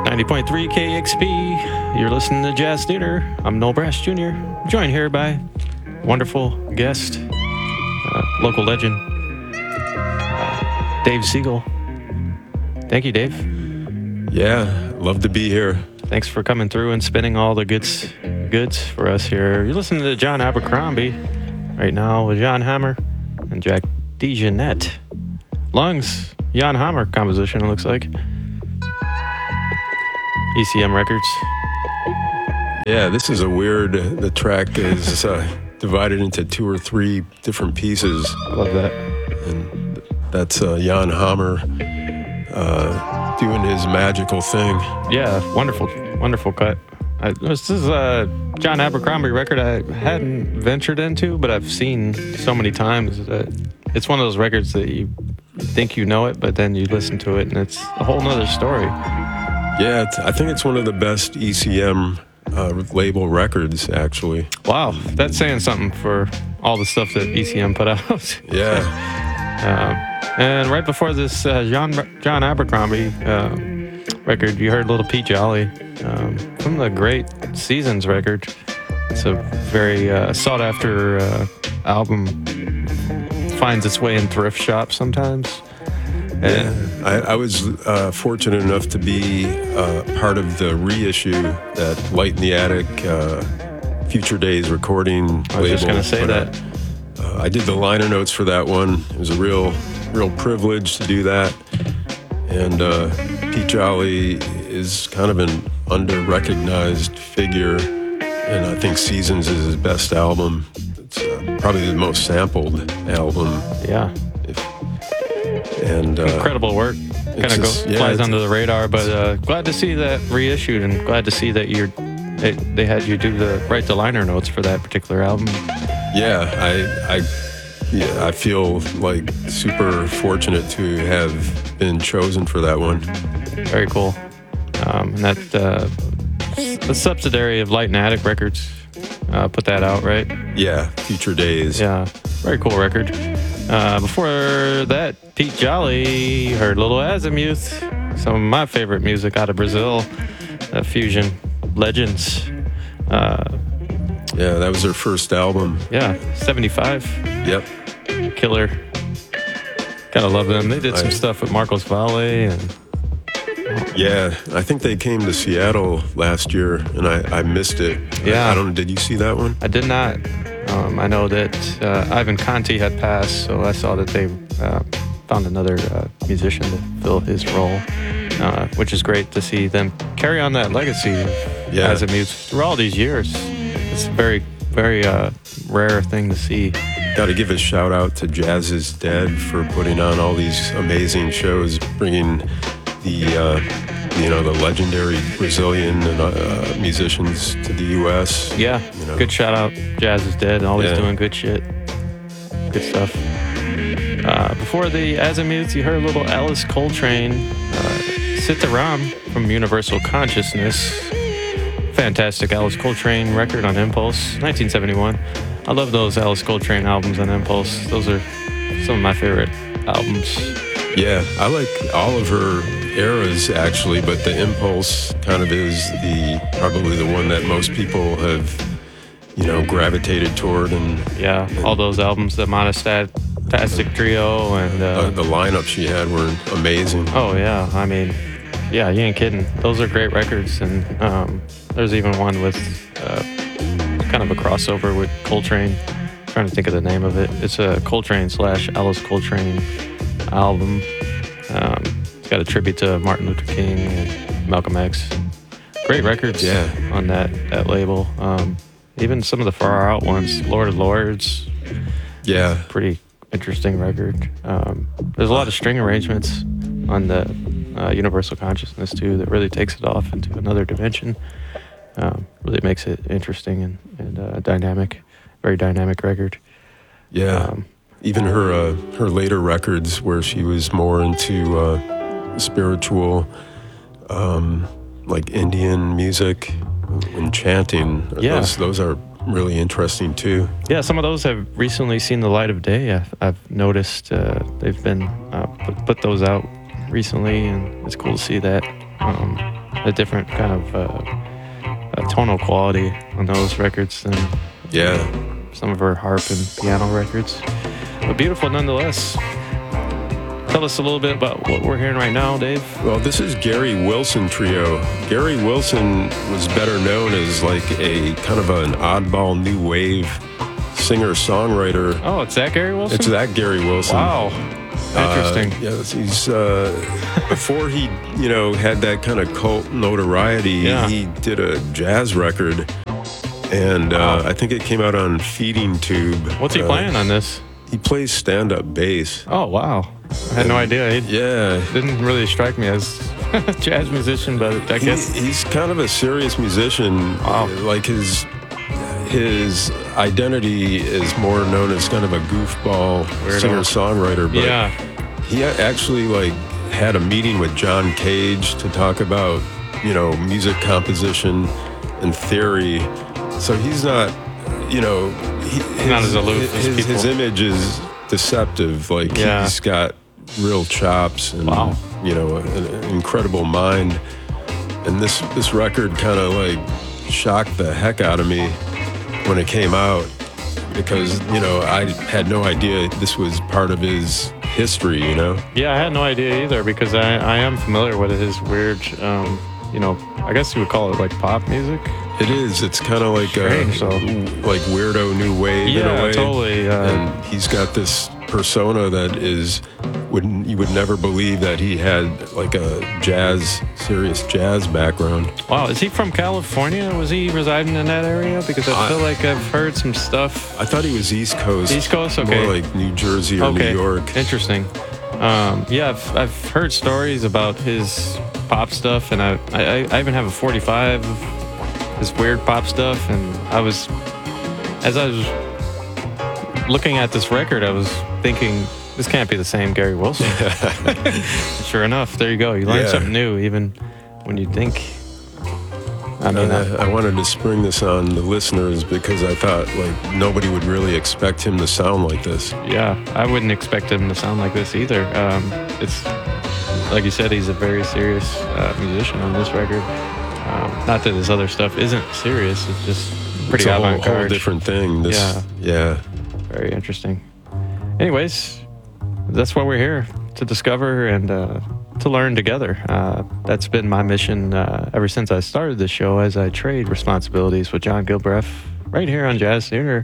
90.3 KXP. You're listening to Jazz Theater. I'm Noel Brass Jr., joined here by wonderful guest, local legend, Dave Siegel. Thank you, Dave. Yeah, love to be here. Thanks for coming through and spinning all the goods for us here. You're listening to John Abercrombie right now with Jan Hammer and Jack DeJohnette. Lungs, Jan Hammer composition, it looks like. ECM Records. Yeah, this is a weird, the track is divided into 2 or 3 different pieces. Love that. And that's Jan Hammer doing his magical thing. Yeah, wonderful cut. This is a John Abercrombie record I hadn't ventured into, but I've seen so many times that it's one of those records that you think you know it, but then you listen to it and it's a whole nother story. Yeah, I think it's one of the best ECM label records, actually. Wow, that's saying something for all the stuff that ECM put out. Yeah. And right before this John Abercrombie record, you heard Little Pete Jolly from the great Seasons record. It's a very sought-after album. Finds its way in thrift shops sometimes. Yeah, I was fortunate enough to be part of the reissue that Light in the Attic Future Days recording label. I was just going to say that. I did the liner notes for that one. It was a real privilege to do that. And Pete Jolly is kind of an under-recognized figure, and I think Seasons is his best album. It's probably the most sampled album. Yeah. And incredible work. Kind of flies under the radar, but glad to see that reissued, and glad to see that they had you write the liner notes for that particular album. Yeah, I feel like super fortunate to have been chosen for that one. Very cool. And that the subsidiary of Light and Attic Records put that out, right? Yeah, Future Days. Yeah, very cool record. Before that, Pete Jolly heard Little Azimuth, some of my favorite music out of Brazil, fusion legends. Yeah, that was their first album. Yeah, 75. Yep. Killer. Gotta love them. They did some stuff with Marcos Valle. Yeah, I think they came to Seattle last year, and I missed it. Yeah. I don't know, did you see that one? I did not. I know that Ivan Conti had passed, so I saw that they found another musician to fill his role, which is great to see them carry on that legacy as a music through all these years. It's a very, very rare thing to see. Got to give a shout out to Jazz is Dead for putting on all these amazing shows, bringing the legendary Brazilian musicians to the U.S. Yeah, good shout out. Jazz is Dead, always doing good shit. Good stuff. Before the Azimuth, you heard a little Alice Coltrane, Sitaram from Universal Consciousness. Fantastic Alice Coltrane record on Impulse, 1971. I love those Alice Coltrane albums on Impulse. Those are some of my favorite albums. Yeah, I like all of her eras actually, but the Impulse kind of is probably the one that most people have, gravitated toward. And all those albums, the Monostatic Trio and the lineup she had were amazing. Oh yeah, I mean, you ain't kidding. Those are great records, and there's even one with kind of a crossover with Coltrane. I'm trying to think of the name of it. It's a Coltrane / Alice Coltrane album. It's got a tribute to Martin Luther King and Malcolm X. Great records on that label. Even some of the far out ones, Lord of Lords. Yeah. Pretty interesting record. There's a lot of string arrangements on the Universal Consciousness too that really takes it off into another dimension. Really makes it interesting and dynamic. Very dynamic record. Yeah. Even her later records where she was more into spiritual, like Indian music and chanting. Yeah. Those are really interesting too. Yeah, some of those have recently seen the light of day. I've noticed they've been put those out recently, and it's cool to see that. a different kind of tonal quality on those records than Yeah. some of her harp and piano records. But beautiful nonetheless. Tell us a little bit about what we're hearing right now, Dave. Well, this is Gary Wilson Trio. Gary Wilson was better known as like a kind of an oddball new wave singer-songwriter. Oh, it's that Gary Wilson? It's that Gary Wilson. Wow. Interesting. Yes, he's before he, had that kind of cult notoriety. Yeah. He did a jazz record, and I think it came out on Feeding Tube. What's he playing on this? He plays stand-up bass. Oh, wow. I had no idea. He Yeah, didn't really strike me as a jazz musician, but I guess. he's kind of a serious musician. Wow. Like his identity is more known as kind of a goofball Weirdo. singer-songwriter. But Yeah. he actually had a meeting with John Cage to talk about, music composition and theory. So he's not, Not as aloof as people. his image is deceptive. Like Yeah. he's got real chops and Wow. an incredible mind. And this record kind of shocked the heck out of me when it came out, because I had no idea this was part of his history. Yeah, I had no idea either, because I am familiar with his weird, I guess you would call it like pop music. It is. It's kind of like Strange, though. like weirdo new wave in a Yeah, way. totally. And he's got this persona that you would never believe that he had like a serious jazz background. Wow, is he from California? Was he residing in that area? Because I feel like I've heard some stuff. I thought he was East Coast. East Coast, okay. More like New Jersey or Okay, New York. interesting. Yeah, I've heard stories about his pop stuff, and I even have a 45 of his weird pop stuff. And as I was looking at this record, I was thinking, this can't be the same Gary Wilson. Sure enough, there you go. You learn Yeah. something new, even when you think. I wanted to spring this on the listeners because I thought nobody would really expect him to sound like this. Yeah, I wouldn't expect him to sound like this either. It's like you said, he's a very serious musician on this record. Not that his other stuff isn't serious; it's just pretty It's a whole avant-garde. different thing. Yeah. Very interesting. Anyways, that's why we're here, to discover and to learn together. That's been my mission ever since I started the show, as I trade responsibilities with John Gilbreth right here on Jazz Sooner,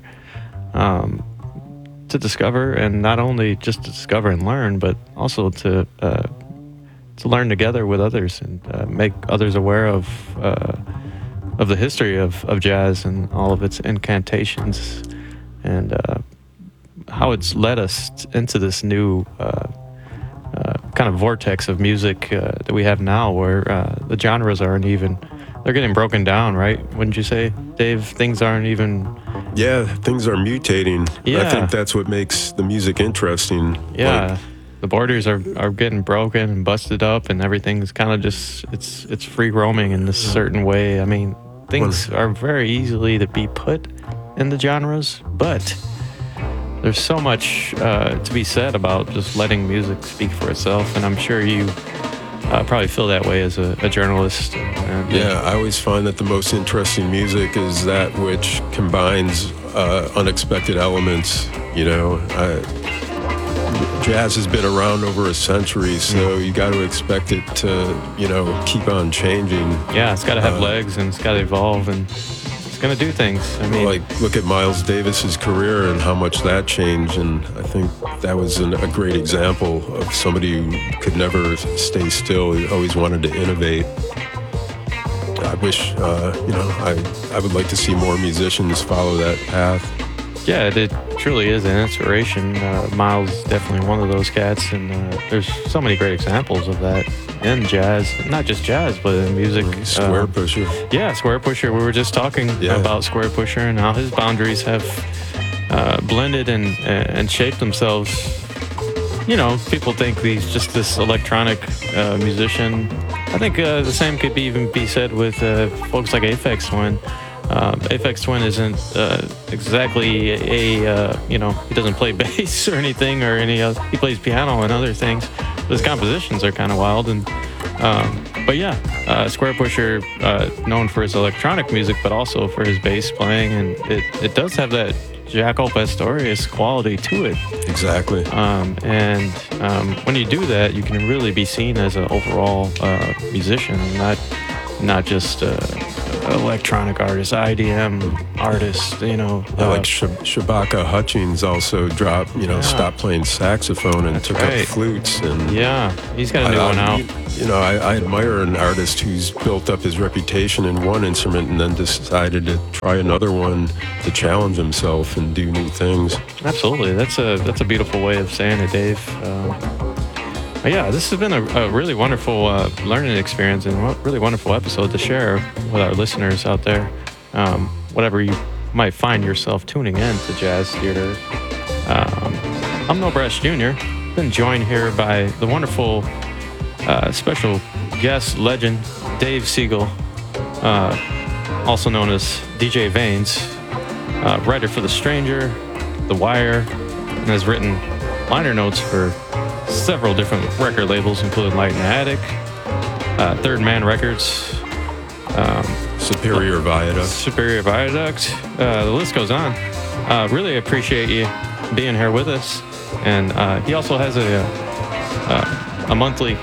to discover, and not only just to discover and learn, but also to learn together with others and make others aware of the history of jazz and all of its incantations, and how it's led us into this new kind of vortex of music that we have now, where the genres they're getting broken down, right? Wouldn't you say, Dave? Things aren't even... Yeah, things are mutating. Yeah. I think that's what makes the music interesting. Yeah, the borders are getting broken and busted up, and everything's kind of just, it's free roaming in this certain way. I mean, things are very easily to be put in the genres, but there's so much to be said about just letting music speak for itself, and I'm sure you probably feel that way as a journalist. And, Yeah, I always find that the most interesting music is that which combines unexpected elements. Jazz has been around over a century, so you got to expect it to, keep on changing. Yeah, it's got to have legs, and it's got to evolve, and it's going to do things. I mean, Look at Miles Davis's career and how much that changed, and I think that was a great example of somebody who could never stay still. He always wanted to innovate. I wish, I would like to see more musicians follow that path. yeah, it truly is an inspiration. Miles is definitely one of those cats, and there's so many great examples of that in jazz. Not just jazz, but in music. Square Pusher. Yeah, Square Pusher. We were just talking about Square Pusher and how his boundaries have blended and shaped themselves. People think he's just this electronic musician. I think the same could even be said with folks like Aphex Twin. Aphex Twin isn't exactly he doesn't play bass or anything or any other. He plays piano and other things. But his compositions are kind of wild, and But yeah, Squarepusher, known for his electronic music, but also for his bass playing, and it does have that Jaco Pastorius quality to it. Exactly. When you do that, you can really be seen as an overall musician, not just electronic artist, IDM artist, like Shabaka Hutchings also dropped, stopped playing saxophone and took up flutes. And yeah, he's got a new one out. I admire an artist who's built up his reputation in one instrument and then decided to try another one to challenge himself and do new things. Absolutely. That's a beautiful way of saying it, Dave. Yeah, this has been a really wonderful learning experience and a really wonderful episode to share with our listeners out there. Whatever you might find yourself tuning in to Jazz Theater. I'm Noah Brash Jr., been joined here by the wonderful special guest legend, Dave Siegel, also known as DJ Veins, writer for The Stranger, The Wire, and has written liner notes for several different record labels, including Light and Attic, Third Man Records, Superior Viaduct. The list goes on. Really appreciate you being here with us. And he also has a monthly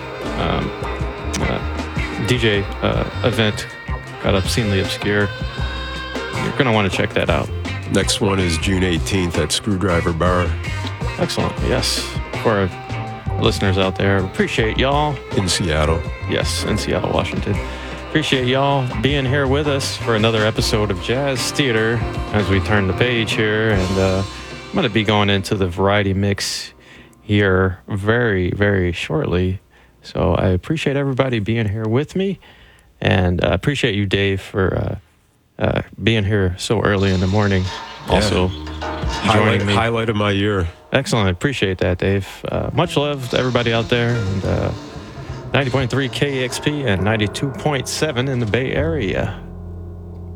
DJ event called Obscenely Obscure. You're going to want to check that out. Next one is June 18th at Screwdriver Bar. Excellent. Yes. For our listeners out there, appreciate y'all. In Seattle. Yes, in Seattle, Washington. Appreciate y'all being here with us for another episode of Jazz Theater as we turn the page here. And I'm going to be going into the variety mix here very, very shortly. So I appreciate everybody being here with me. And I appreciate you, Dave, for being here so early in the morning. Yeah. Also, joining me. Highlight of my year. Excellent. Appreciate that, Dave. Much love to everybody out there. And 90.3 KEXP and 92.7 in the Bay Area.